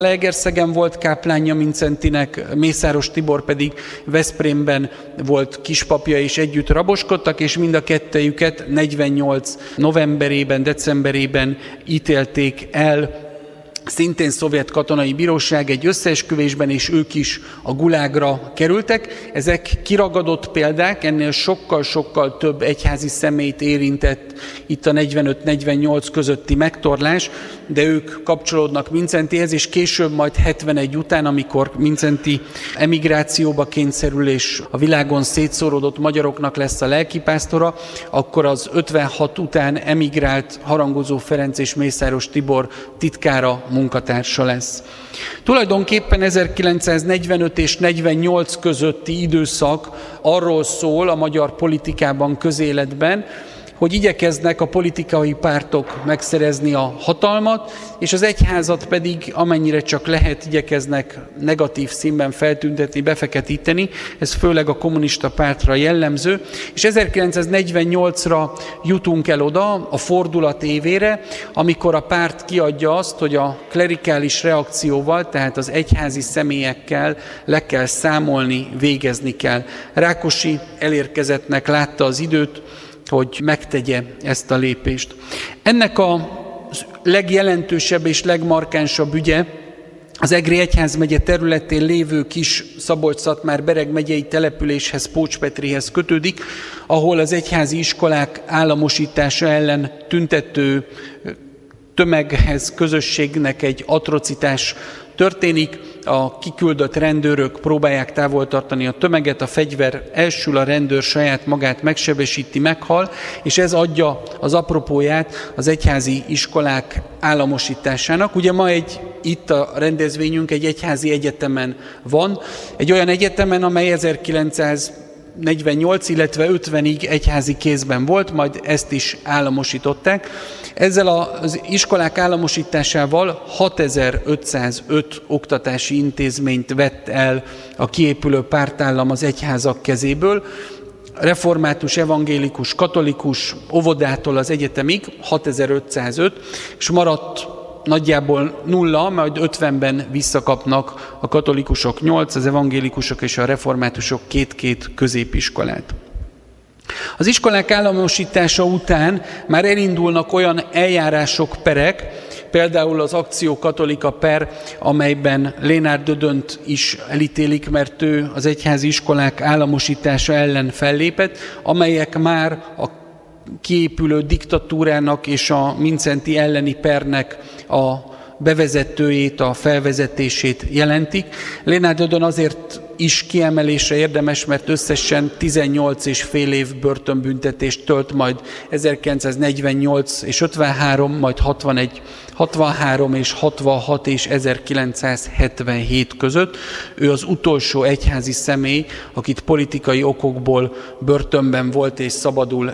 Zalaegerszegen volt káplánja Mincentinek, Mészáros Tibor pedig Veszprémben volt kispapja, és együtt raboskodtak, és mind a kettejüket 48 novemberében, decemberében ítélték el, szintén szovjet katonai bíróság egy összeesküvésben, és ők is a gulágra kerültek. Ezek kiragadott példák, ennél sokkal-sokkal több egyházi személyt érintett itt a 45-48 közötti megtorlás, de ők kapcsolódnak Mincentihez, és később majd 71 után, amikor Mincenti emigrációba kényszerül, és a világon szétszóródott magyaroknak lesz a lelkipásztora, akkor az 56 után emigrált Harangozó Ferenc és Mészáros Tibor titkára, munkatársa lesz. Tulajdonképpen 1945 és 48 közötti időszak arról szól a magyar politikában, közéletben, hogy igyekeznek a politikai pártok megszerezni a hatalmat, és az egyházat pedig amennyire csak lehet igyekeznek negatív színben feltüntetni, befeketíteni, ez főleg a kommunista pártra jellemző, és 1948-ra jutunk el oda, a fordulat évére, amikor a párt kiadja azt, hogy a klerikális reakcióval, tehát az egyházi személyekkel le kell számolni, végezni kell. Rákosi elérkezettnek látta az időt, hogy megtegye ezt a lépést. Ennek a legjelentősebb és legmarkánsabb ügye az Egri egyházmegye területén lévő kis Szabolcs-Szatmár-Bereg megyei településhez, Pócspetrihez kötődik, ahol az egyházi iskolák államosítása ellen tüntető tömeghez, közösségnek egy atrocitás történik, a kiküldött rendőrök próbálják távol tartani a tömeget, a fegyver elsül, a rendőr saját magát megsebesíti, meghal, és ez adja az apropóját az egyházi iskolák államosításának. Ugye ma itt a rendezvényünk egy egyházi egyetemen van, egy olyan egyetemen, amely 1948, illetve 50-ig egyházi kézben volt, majd ezt is államosították. Ezzel az iskolák államosításával 6505 oktatási intézményt vett el a kiépülő pártállam az egyházak kezéből, református, evangélikus, katolikus, óvodától az egyetemig 6505, és maradt nagyjából 0, majd 50-ben visszakapnak a katolikusok 8, az evangélikusok és a reformátusok 2 középiskolát. Az iskolák államosítása után már elindulnak olyan eljárások, perek, például az Akció Katolika per, amelyben Lénár Dödönt is elítélik, mert ő az egyházi iskolák államosítása ellen fellépett, amelyek már a kiépülő diktatúrának és a Mincenti elleni pernek a bevezetőjét, a felvezetését jelentik. Lénár Dödön azért is kiemelésre érdemes, mert összesen 18,5 év börtönbüntetést tölt majd 1948 és 53, majd 63 és 66 és 1977 között. Ő az utolsó egyházi személy, akit politikai okokból börtönben volt és szabadul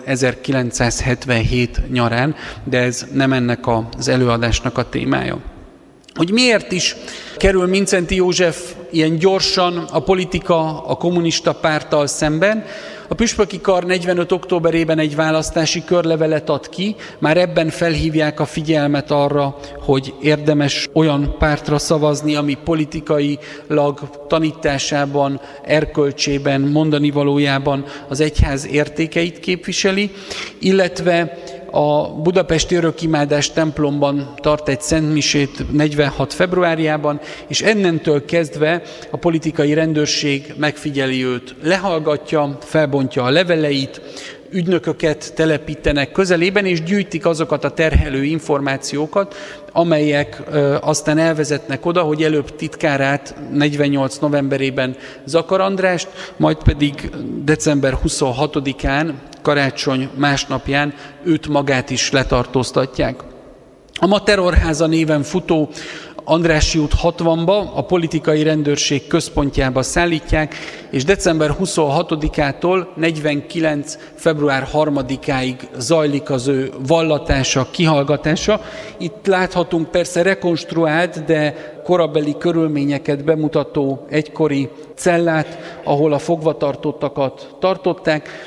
1977 nyarán, de ez nem ennek az előadásnak a témája. Hogy miért is kerül Mincenti József ilyen gyorsan a politika, a kommunista párttal szemben? A püspöki kar 45. októberében egy választási körlevelet ad ki, már ebben felhívják a figyelmet arra, hogy érdemes olyan pártra szavazni, ami politikailag, tanításában, erkölcsében, mondanivalójában az egyház értékeit képviseli, illetve a budapesti örökimádás templomban tart egy szentmisét 46. februárjában, és ennentől kezdve a politikai rendőrség megfigyeli őt, lehallgatja, felbontja a leveleit, ügynököket telepítenek közelében, és gyűjtik azokat a terhelő információkat, amelyek aztán elvezetnek oda, hogy előbb titkárát 48. novemberében Zakar Andrást, majd pedig december 26-án, karácsony másnapján őt magát is letartóztatják. A Ma Terrorháza néven futó Andrássy út 60-ba, a politikai rendőrség központjába szállítják, és december 26-ától 49. február 3-áig zajlik az ő vallatása, kihallgatása. Itt láthatunk persze rekonstruált, de korabeli körülményeket bemutató egykori cellát, ahol a fogvatartottakat tartották.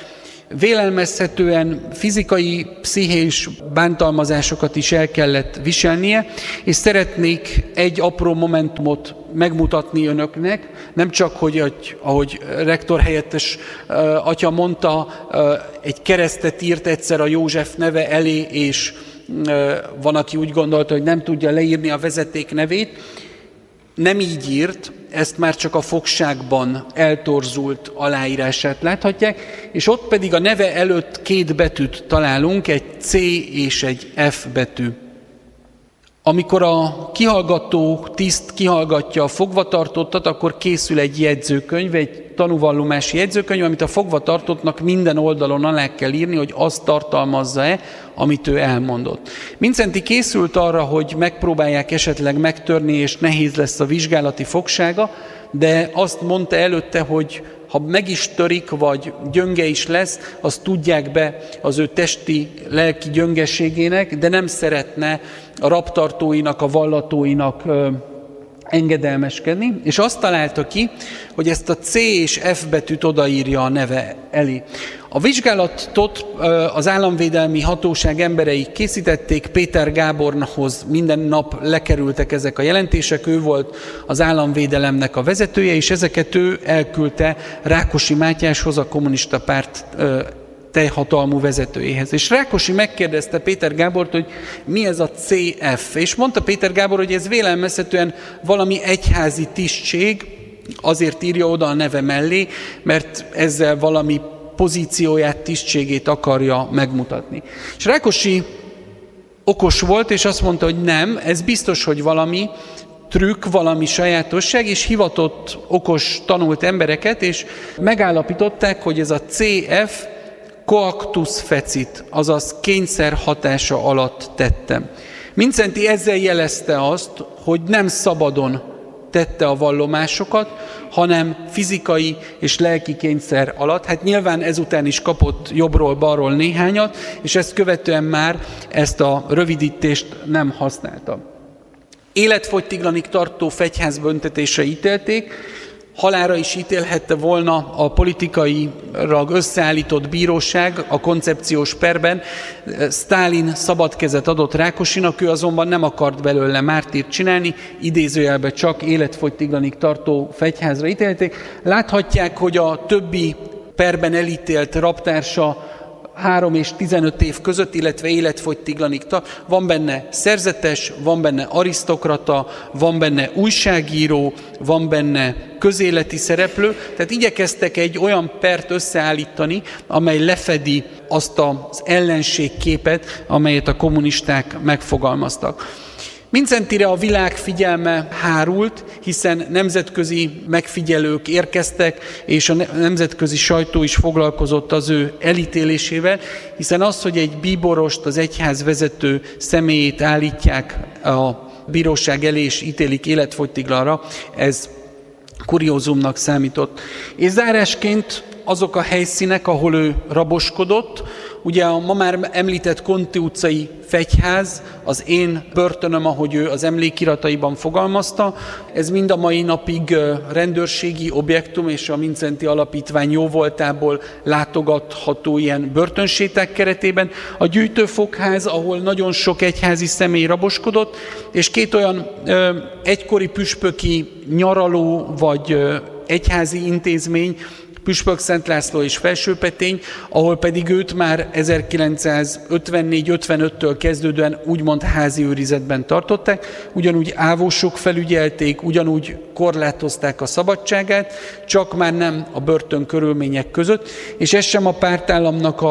Vélelmezhetően fizikai, pszichés bántalmazásokat is el kellett viselnie, és szeretnék egy apró momentumot megmutatni önöknek, nem csak, hogy ahogy rektor helyettes atya mondta, egy keresztet írt egyszer a József neve elé, és van, aki úgy gondolta, hogy nem tudja leírni a vezeték nevét. Nem így írt, ezt már csak a fogságban eltorzult aláírását láthatják, és ott pedig a neve előtt 2 betűt találunk, egy C és egy F betű. Amikor a kihallgató tiszt kihallgatja a fogvatartottat, akkor készül egy jegyzőkönyv, egy tanúvallomási jegyzőkönyv, amit a fogvatartottnak minden oldalon alá kell írni, hogy azt tartalmazza-e, amit ő elmondott. Mindszenty készült arra, hogy megpróbálják esetleg megtörni, és nehéz lesz a vizsgálati fogsága, de azt mondta előtte, hogy ha meg is törik, vagy gyönge is lesz, azt tudják be az ő testi, lelki gyöngeségének, de nem szeretne a rabtartóinak, a vallatóinak engedelmeskedni, és azt találta ki, hogy ezt a C és F betűt odaírja a neve elé. A vizsgálatot az államvédelmi hatóság emberei készítették, Péter Gáborhoz minden nap lekerültek ezek a jelentések, ő volt az államvédelemnek a vezetője, és ezeket ő elküldte Rákosi Mátyáshoz, a kommunista párt teljhatalmú vezetőjéhez. És Rákosi megkérdezte Péter Gábort, hogy mi ez a CF, és mondta Péter Gábor, hogy ez vélelmezhetően valami egyházi tisztség, azért írja oda a neve mellé, mert ezzel valami pozícióját, tisztségét akarja megmutatni. És Rákosi okos volt, és azt mondta, hogy nem, ez biztos, hogy valami trükk, valami sajátosság, és hivatott okos, tanult embereket, és megállapították, hogy ez a CF coactus fecit, azaz kényszer hatása alatt tettem. Mindszenty ezzel jelezte azt, hogy nem szabadon tette a vallomásokat, hanem fizikai és lelki kényszer alatt. Hát nyilván ezután is kapott jobbról-balról néhányat, és ezt követően már ezt a rövidítést nem használta. Életfogytiglanig tartó fegyházbüntetésre ítélték, halálra is ítélhette volna a politikailag összeállított bíróság a koncepciós perben. Sztálin szabad kezet adott Rákosinak, ő azonban nem akart belőle mártírt csinálni, idézőjelben csak életfogytiglanig tartó fegyházra ítélték. Láthatják, hogy a többi perben elítélt rabtársa 3 és 15 év között, illetve életfogytiglanig van benne szerzetes, van benne arisztokrata, van benne újságíró, van benne közéleti szereplő, tehát igyekeztek egy olyan pert összeállítani, amely lefedi azt az ellenségképet, amelyet a kommunisták megfogalmaztak. Mindszentyre a világ figyelme hárult, hiszen nemzetközi megfigyelők érkeztek, és a nemzetközi sajtó is foglalkozott az ő elítélésével, hiszen az, hogy egy bíborost, az egyház vezető személyét állítják a bíróság elé és ítélik életfogytiglanra, ez kuriózumnak számított. És zárásként azok a helyszínek, ahol ő raboskodott, ugye a ma már említett Konti utcai fegyház, az én börtönöm, ahogy ő az emlékirataiban fogalmazta, ez mind a mai napig rendőrségi objektum, és a Mindszenty Alapítvány jóvoltából látogatható ilyen börtönséták keretében. A gyűjtőfogház, ahol nagyon sok egyházi személy raboskodott, és 2 olyan egykori püspöki nyaraló vagy egyházi intézmény, Püspök Szent László és Felsőpetény, ahol pedig őt már 1954-55-től kezdődően úgymond házi őrizetben tartották, ugyanúgy ávósok felügyelték, ugyanúgy korlátozták a szabadságát, csak már nem a börtön körülmények között, és ez sem a pártállamnak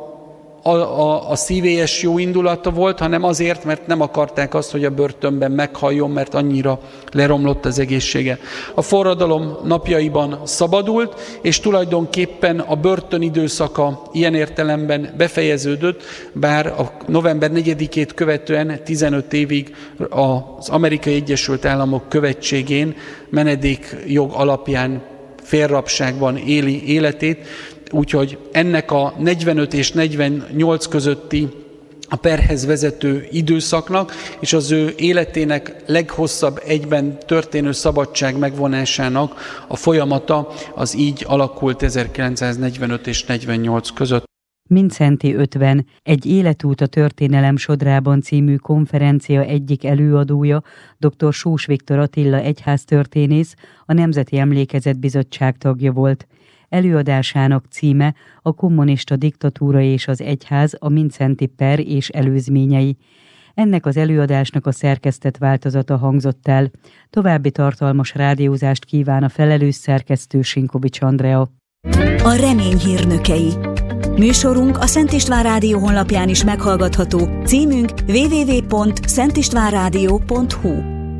a szívélyes jó indulata volt, hanem azért, mert nem akarták azt, hogy a börtönben meghalljon, mert annyira leromlott az egészsége. A forradalom napjaiban szabadult, és tulajdonképpen a börtön időszaka ilyen értelemben befejeződött, bár a november 4-ét követően 15 évig az Amerikai Egyesült Államok követségén menedékjog alapján félrabságban éli életét, úgyhogy ennek a 45 és 48 közötti a perhez vezető időszaknak, és az ő életének leghosszabb egyben történő szabadság megvonásának a folyamata az így alakult 1945 és 48 között. Mindszenty 50, egy életút a történelem sodrában című konferencia egyik előadója, dr. Sós Viktor Attila egyháztörténész, a Nemzeti Emlékezetbizottság tagja volt. Előadásának címe a kommunista diktatúra és az egyház, a Mindszenty per és előzményei. Ennek az előadásnak a szerkesztett változata hangzott el. További tartalmas rádiózást kíván a felelős szerkesztő Sinkovics Andrea. A remény hírnökei. Műsorunk a Szent István Rádió honlapján is meghallgatható. Címünk www.szentistvánradio.hu.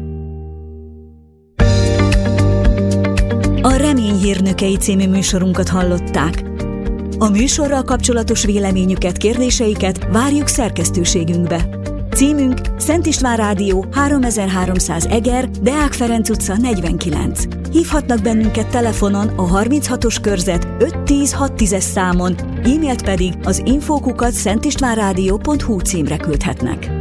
A Remény hírnökei című műsorunkat hallották. A műsorral kapcsolatos véleményüket, kérdéseiket várjuk szerkesztőségünkbe. Címünk Szent István Rádió 3300 Eger, Deák Ferenc utca 49. Hívhatnak bennünket telefonon a 36-os körzet 510-610-es számon, e-mailt pedig az info@szentistvánradio.hu címre küldhetnek.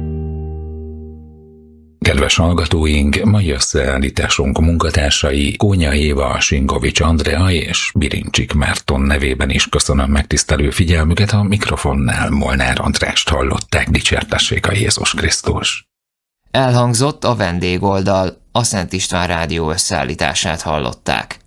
Kedves hallgatóink, mai összeállításunk munkatársai Kónya Éva, Sinkovics Andrea és Birincsik Márton nevében is köszönöm megtisztelő figyelmüket, a mikrofonnál Molnár Andrást hallották, dicsértessék a Jézus Krisztus. Elhangzott a vendégoldal, a Szent István Rádió összeállítását hallották.